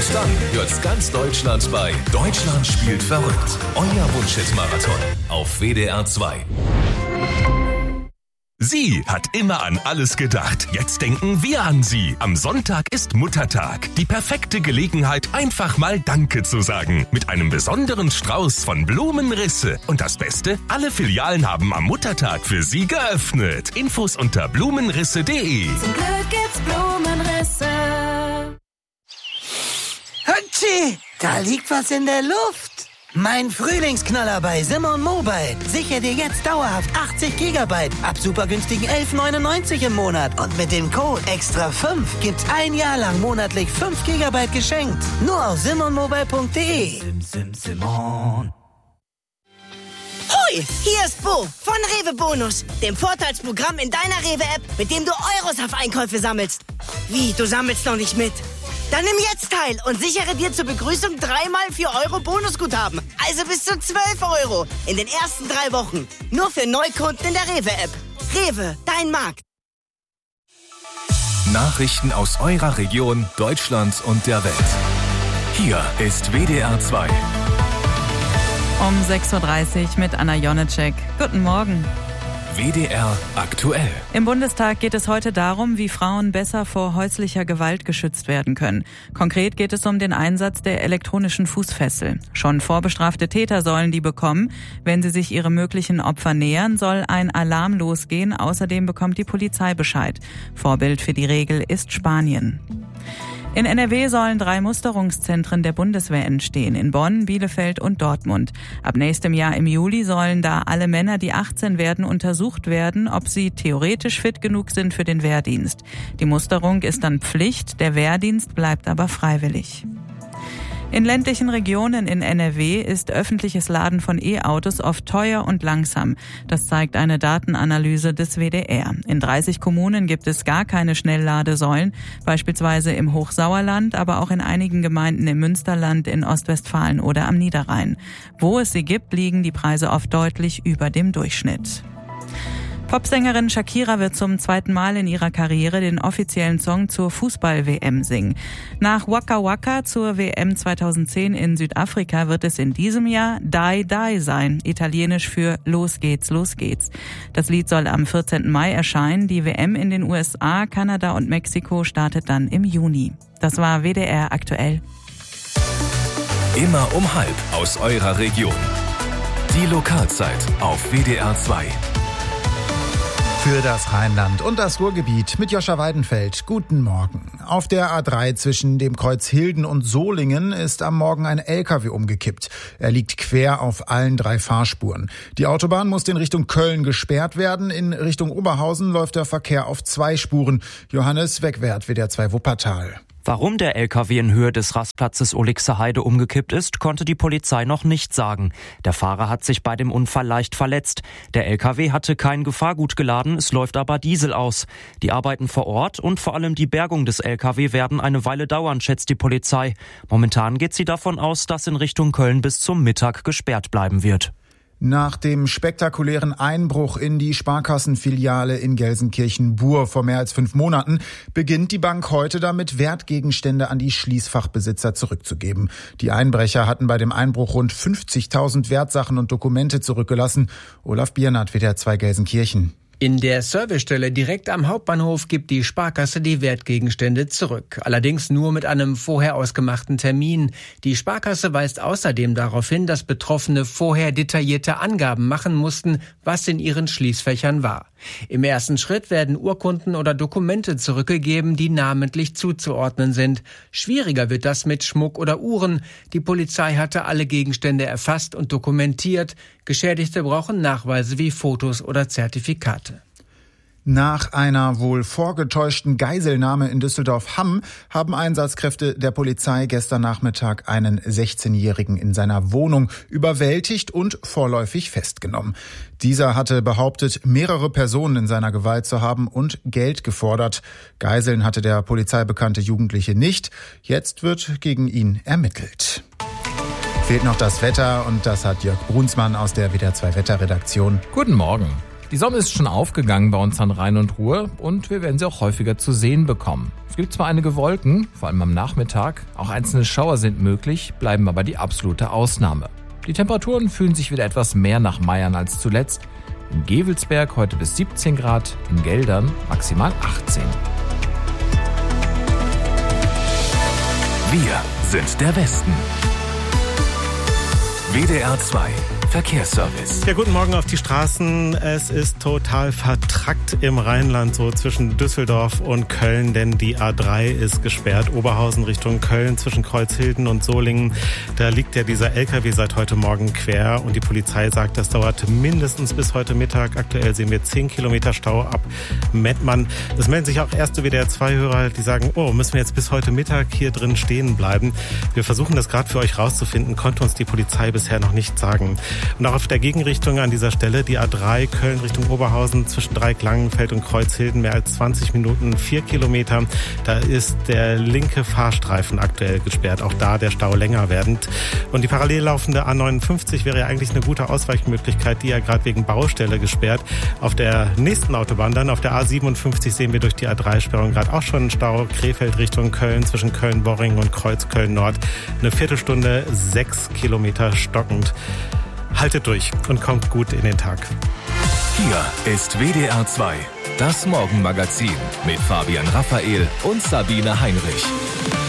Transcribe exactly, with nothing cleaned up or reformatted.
Und dann hört's ganz Deutschland bei Deutschland spielt verrückt. Euer Wunschhit-Marathon auf W D R zwei. Sie hat immer an alles gedacht. Jetzt denken wir an sie. Am Sonntag ist Muttertag. Die perfekte Gelegenheit, einfach mal Danke zu sagen. Mit einem besonderen Strauß von Blumenrisse. Und das Beste, alle Filialen haben am Muttertag für Sie geöffnet. Infos unter blumenrisse punkt de. Zum Glück gibt's Blumenrisse. Hatschi! Da liegt was in der Luft. Mein Frühlingsknaller bei Simon Mobile. Sichere dir jetzt dauerhaft achtzig Gigabyte ab super günstigen elf neunundneunzig im Monat. Und mit dem Code extra fünf gibt's ein Jahr lang monatlich fünf Gigabyte geschenkt. Nur auf simon mobile punkt de. Sim, sim, Simon. Hoi, hier ist Bo von Rewe Bonus, dem Vorteilsprogramm in deiner Rewe-App, mit dem du Euros auf Einkäufe sammelst. Wie, du sammelst noch nicht mit? Dann nimm jetzt teil und sichere dir zur Begrüßung dreimal vier Euro Bonusguthaben. Also bis zu zwölf Euro in den ersten drei Wochen. Nur für Neukunden in der Rewe-App. Rewe, dein Markt. Nachrichten aus eurer Region, Deutschlands und der Welt. Hier ist W D R zwei. Um sechs Uhr dreißig mit Anna Jonecek. Guten Morgen. W D R aktuell. Im Bundestag geht es heute darum, wie Frauen besser vor häuslicher Gewalt geschützt werden können. Konkret geht es um den Einsatz der elektronischen Fußfessel. Schon vorbestrafte Täter sollen die bekommen. Wenn sie sich ihrem möglichen Opfer nähern, soll ein Alarm losgehen. Außerdem bekommt die Polizei Bescheid. Vorbild für die Regel ist Spanien. In N R W sollen drei Musterungszentren der Bundeswehr entstehen, in Bonn, Bielefeld und Dortmund. Ab nächstem Jahr im Juli sollen da alle Männer, die achtzehn werden, untersucht werden, ob sie theoretisch fit genug sind für den Wehrdienst. Die Musterung ist dann Pflicht, der Wehrdienst bleibt aber freiwillig. In ländlichen Regionen in N R W ist öffentliches Laden von E-Autos oft teuer und langsam. Das zeigt eine Datenanalyse des W D R. In dreißig Kommunen gibt es gar keine Schnellladesäulen, beispielsweise im Hochsauerland, aber auch in einigen Gemeinden im Münsterland, in Ostwestfalen oder am Niederrhein. Wo es sie gibt, liegen die Preise oft deutlich über dem Durchschnitt. Popsängerin Shakira wird zum zweiten Mal in ihrer Karriere den offiziellen Song zur Fußball-W M singen. Nach Waka Waka zur W M zweitausendzehn in Südafrika wird es in diesem Jahr Die Die sein, italienisch für Los geht's, los geht's. Das Lied soll am vierzehnten Mai erscheinen. Die W M in den U S A, Kanada und Mexiko startet dann im Juni. Das war W D R aktuell. Immer um halb aus eurer Region. Die Lokalzeit auf W D R zwei. Für das Rheinland und das Ruhrgebiet mit Joscha Weidenfeld. Guten Morgen. Auf der A drei zwischen dem Kreuz Hilden und Solingen ist am Morgen ein L K W umgekippt. Er liegt quer auf allen drei Fahrspuren. Die Autobahn muss in Richtung Köln gesperrt werden. In Richtung Oberhausen läuft der Verkehr auf zwei Spuren. Johannes Wegwert, W D R zwei Wuppertal. Warum der L K W in Höhe des Rastplatzes Ulixer Heide umgekippt ist, konnte die Polizei noch nicht sagen. Der Fahrer hat sich bei dem Unfall leicht verletzt. Der L K W hatte kein Gefahrgut geladen, es läuft aber Diesel aus. Die Arbeiten vor Ort und vor allem die Bergung des L K W werden eine Weile dauern, schätzt die Polizei. Momentan geht sie davon aus, dass in Richtung Köln bis zum Mittag gesperrt bleiben wird. Nach dem spektakulären Einbruch in die Sparkassenfiliale in Gelsenkirchen-Bur vor mehr als fünf Monaten beginnt die Bank heute damit, Wertgegenstände an die Schließfachbesitzer zurückzugeben. Die Einbrecher hatten bei dem Einbruch rund fünfzigtausend Wertsachen und Dokumente zurückgelassen. Olaf Biernat, W D R zwei Gelsenkirchen. In der Servicestelle direkt am Hauptbahnhof gibt die Sparkasse die Wertgegenstände zurück. Allerdings nur mit einem vorher ausgemachten Termin. Die Sparkasse weist außerdem darauf hin, dass Betroffene vorher detaillierte Angaben machen mussten, was in ihren Schließfächern war. Im ersten Schritt werden Urkunden oder Dokumente zurückgegeben, die namentlich zuzuordnen sind. Schwieriger wird das mit Schmuck oder Uhren. Die Polizei hatte alle Gegenstände erfasst und dokumentiert. Geschädigte brauchen Nachweise wie Fotos oder Zertifikate. Nach einer wohl vorgetäuschten Geiselnahme in Düsseldorf-Hamm haben Einsatzkräfte der Polizei gestern Nachmittag einen sechzehnjährigen in seiner Wohnung überwältigt und vorläufig festgenommen. Dieser hatte behauptet, mehrere Personen in seiner Gewalt zu haben und Geld gefordert. Geiseln hatte der Polizei bekannte Jugendliche nicht. Jetzt wird gegen ihn ermittelt. Fehlt noch das Wetter und das hat Jörg Brunsmann aus der W D R zwei Wetterredaktion. Guten Morgen. Die Sonne ist schon aufgegangen bei uns an Rhein und Ruhr und wir werden sie auch häufiger zu sehen bekommen. Es gibt zwar einige Wolken, vor allem am Nachmittag, auch einzelne Schauer sind möglich, bleiben aber die absolute Ausnahme. Die Temperaturen fühlen sich wieder etwas mehr nach Mai an als zuletzt. In Gevelsberg heute bis siebzehn Grad, in Geldern maximal achtzehn. Wir sind der Westen. W D R zwei Verkehrsservice. Ja, guten Morgen auf die Straßen. Es ist total vertrackt im Rheinland, so zwischen Düsseldorf und Köln, denn die A drei ist gesperrt. Oberhausen Richtung Köln zwischen Kreuzhilden und Solingen. Da liegt ja dieser L K W seit heute Morgen quer und die Polizei sagt, das dauert mindestens bis heute Mittag. Aktuell sehen wir zehn Kilometer Stau ab Mettmann. Es melden sich auch erste W D R zwei Hörer, die sagen, oh, müssen wir jetzt bis heute Mittag hier drin stehen bleiben. Wir versuchen das gerade für euch rauszufinden, konnte uns die Polizei bisher noch nicht sagen. Und auch auf der Gegenrichtung an dieser Stelle, die A drei Köln Richtung Oberhausen zwischen Dreieck-Langenfeld und Kreuzhilden, mehr als zwanzig Minuten, vier Kilometer. Da ist der linke Fahrstreifen aktuell gesperrt, auch da der Stau länger werdend. Und die parallel laufende A neunundfünfzig wäre ja eigentlich eine gute Ausweichmöglichkeit, die ja gerade wegen Baustelle gesperrt. Auf der nächsten Autobahn dann, auf der A siebenundfünfzig, sehen wir durch die A drei-Sperrung gerade auch schon einen Stau. Krefeld Richtung Köln zwischen Köln-Borring und Kreuz-Köln-Nord. Eine Viertelstunde, sechs Kilometer stockend. Haltet durch und kommt gut in den Tag. Hier ist W D R zwei, das Morgenmagazin mit Fabian Raphael und Sabine Heinrich.